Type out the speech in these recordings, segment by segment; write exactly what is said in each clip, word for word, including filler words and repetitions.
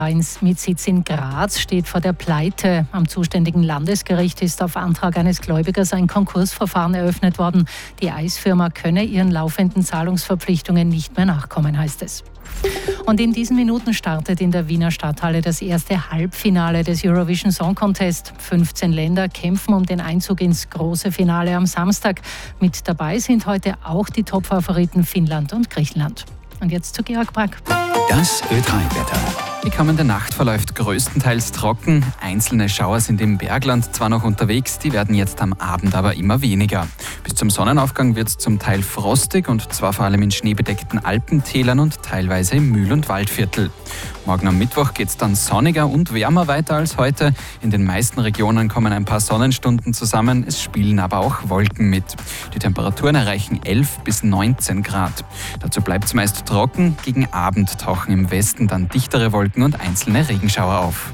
mit Sitz in Graz steht vor der Pleite. Am zuständigen Landesgericht ist auf Antrag eines Gläubigers ein Konkursverfahren eröffnet worden. Die Eisfirma könne ihren laufenden Zahlungsverpflichtungen nicht mehr nachkommen, heißt es. Und in diesen Minuten startet in der Wiener Stadthalle das erste Halbfinale des Eurovision Song Contest. fünfzehn Länder kämpfen um den Einzug ins große Finale am Samstag. Mit dabei sind heute auch die Top-Favoriten Finnland und Griechenland. Und jetzt zu Georg Brack. Das Ö drei Wetter. Die kommende Nacht verläuft größtenteils trocken. Einzelne Schauer sind im Bergland zwar noch unterwegs, die werden jetzt am Abend aber immer weniger. Bis zum Sonnenaufgang wird es zum Teil frostig und zwar vor allem in schneebedeckten Alpentälern und teilweise im Mühl- und Waldviertel. Morgen am Mittwoch geht es dann sonniger und wärmer weiter als heute. In den meisten Regionen kommen ein paar Sonnenstunden zusammen, es spielen aber auch Wolken mit. Die Temperaturen erreichen elf bis neunzehn Grad. Dazu bleibt es meist trocken, gegen Abend tauchen im Westen dann dichtere Wolken und einzelne Regenschauer auf.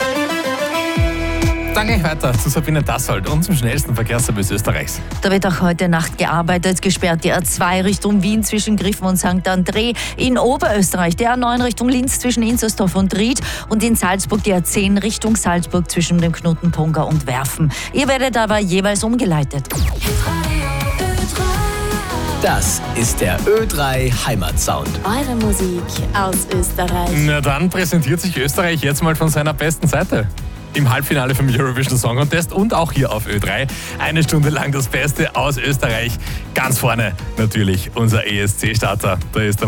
Dann gleich weiter zu Sabine Dassold und zum schnellsten Verkehrsservice Österreichs. Da wird auch heute Nacht gearbeitet. Gesperrt die A zwei Richtung Wien zwischen Griffen und Sankt André. In Oberösterreich die A neun Richtung Linz zwischen Inzersdorf und Ried. Und in Salzburg die A zehn Richtung Salzburg zwischen dem Knotenpunker und Werfen. Ihr werdet aber jeweils umgeleitet. Das ist der Ö drei Heimatsound. Eure Musik aus Österreich. Na dann präsentiert sich Österreich jetzt mal von seiner besten Seite. Im Halbfinale vom Eurovision Song Contest und auch hier auf Ö drei. Eine Stunde lang das Beste aus Österreich. Ganz vorne natürlich unser E S C-Starter. Da ist der